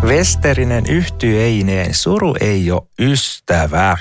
Westerinen yhtyeineen suru ei ole ystävä.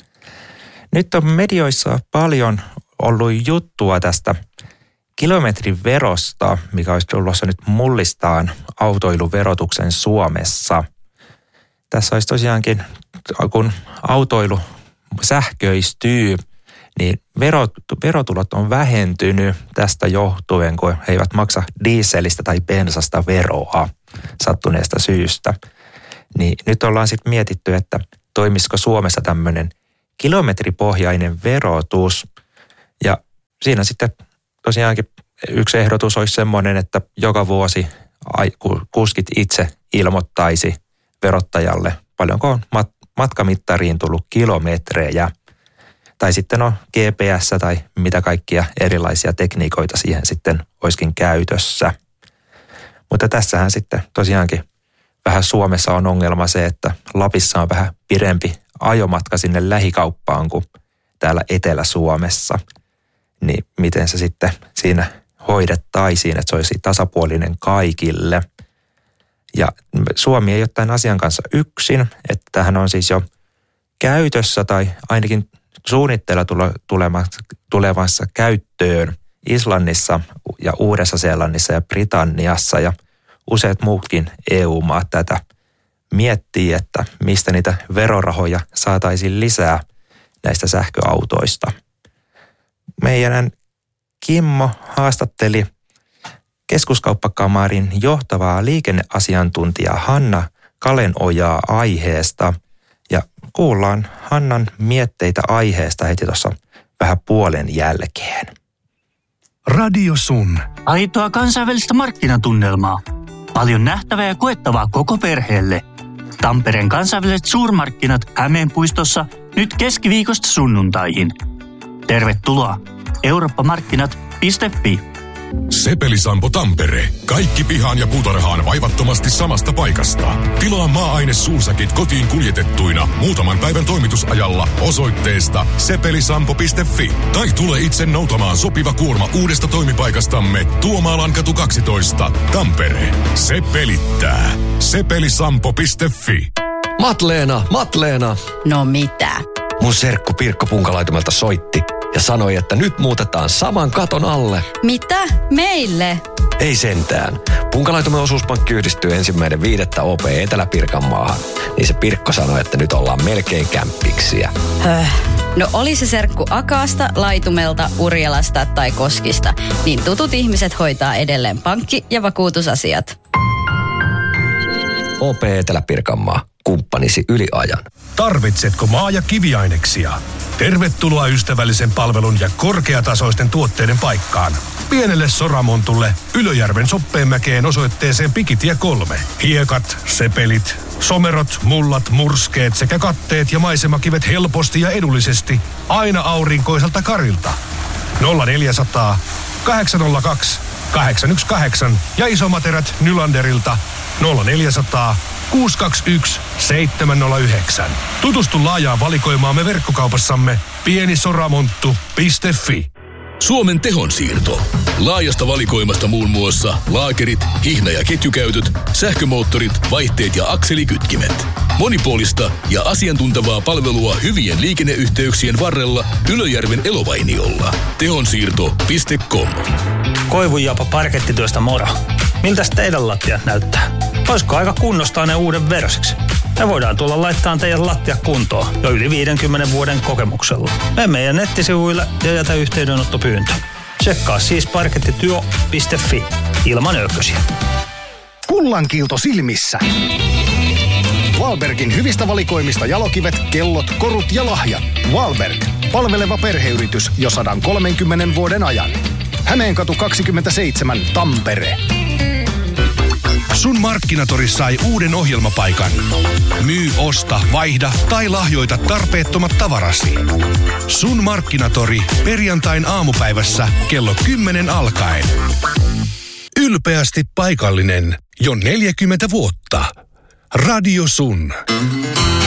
Nyt on medioissa paljon ollut juttua tästä kilometriverosta, mikä olisi tulossa nyt mullistaan autoiluverotuksen Suomessa. Tässä olisi tosiaankin, kun autoilu sähköistyy, niin verotulot on vähentynyt tästä johtuen, kun he eivät maksa dieselistä tai bensasta veroa sattuneesta syystä. Niin nyt ollaan sitten mietitty, että toimisiko Suomessa tämmöinen kilometripohjainen verotus. Ja siinä sitten tosiaankin yksi ehdotus olisi semmoinen, että joka vuosi kuskit itse ilmoittaisi verottajalle, paljonko on matkamittariin tullut kilometrejä. Tai sitten on GPS tai mitä kaikkia erilaisia tekniikoita siihen sitten olisikin käytössä. Mutta tässähän sitten tosiaankin vähän Suomessa on ongelma se, että Lapissa on vähän pidempi ajomatka sinne lähikauppaan kuin täällä Etelä-Suomessa. Niin miten se sitten siinä hoidettaisiin, että se olisi tasapuolinen kaikille. Ja Suomi ei ole tämän asian kanssa yksin, että tämähän on siis jo käytössä tai ainakin suunnitteilla tulevassa käyttöön Islannissa ja Uudessa-Seelannissa ja Britanniassa ja useat muutkin EU-maat tätä miettii, että mistä niitä verorahoja saataisiin lisää näistä sähköautoista. Meidän Kimmo haastatteli Keskuskauppakamarin johtavaa liikenneasiantuntijaa Hanna Kalenojaa aiheesta ja kuullaan Hannan mietteitä aiheesta heti tuossa vähän puolen jälkeen. Radio Sun. Aitoa kansainvälistä markkinatunnelmaa. Paljon nähtävää ja koettavaa koko perheelle. Tampereen kansainväliset suurmarkkinat Hämeenpuistossa nyt keskiviikosta sunnuntaihin. Tervetuloa eurooppamarkkinat.fi. Sepeli-Sampo Tampere. Kaikki pihaan ja puutarhaan vaivattomasti samasta paikasta. Tilaa maa-aine suusäkit kotiin kuljetettuina muutaman päivän toimitusajalla osoitteesta sepelisampo.fi. Tai tule itse noutamaan sopiva kuorma uudesta toimipaikastamme Tuomaallankatu 12, Tampere. Se pelittää. Sepelisampo.fi. Matleena. No mitä? Mun serkku Pirkko Punkalaitumelta soitti ja sanoi, että nyt muutetaan saman katon alle. Mitä? Meille? Ei sentään. Punkalaitumen osuuspankki yhdistyy 1.5. OP Etelä-Pirkanmaahan. Niin se Pirkko sanoi, että nyt ollaan melkein kämppiksiä. No oli se serkku Akaasta, Laitumelta, Urjalasta tai Koskista, niin tutut ihmiset hoitaa edelleen pankki- ja vakuutusasiat. OP Etelä-Pirkanmaa. Kumppanisi yli ajan. Tarvitsetko maa- ja kiviaineksia? Tervetuloa ystävällisen palvelun ja korkeatasoisten tuotteiden paikkaan. Pienelle Soramontulle Ylöjärven Soppeenmäkeen osoitteeseen Pikitie 3. Hiekat, sepelit, somerot, mullat, murskeet sekä katteet ja maisemakivet helposti ja edullisesti aina aurinkoiselta Karilta. 0400 802 818 ja isomaterät Nylanderilta 0400 621 709. Tutustu laajaan valikoimaamme verkkokaupassamme pienisoramonttu.fi. Suomen tehonsiirto. Laajasta valikoimasta muun muassa laakerit, hihna- ja ketjukäytöt, sähkömoottorit, vaihteet ja akselikytkimet. Monipuolista ja asiantuntevaa palvelua hyvien liikenneyhteyksien varrella Ylöjärven Elovainiolla. Tehonsiirto.com. Koivunjapa parkettityöstä moro. Miltäs teidän lattiat näyttää? Olisiko aika kunnostaa ne uuden versiksi? Me voidaan tulla laittaa teidän lattiat kuntoon jo yli 50 vuoden kokemuksella. Mene meidän nettisivuille ja jätä yhteydenottopyyntö. Tsekkaa siis parkettityö.fi ilman ökösiä. Kullankiilto silmissä. Wahlbergin hyvistä valikoimista jalokivet, kellot, korut ja lahjat. Wahlberg. Palveleva perheyritys jo 130 vuoden ajan. Hämeenkatu 27, Tampere. Sun Markkinatori sai uuden ohjelmapaikan. Myy, osta, vaihda tai lahjoita tarpeettomat tavarasi. Sun Markkinatori perjantain aamupäivässä kello 10 alkaen. Ylpeästi paikallinen jo 40 vuotta. Radio Sun.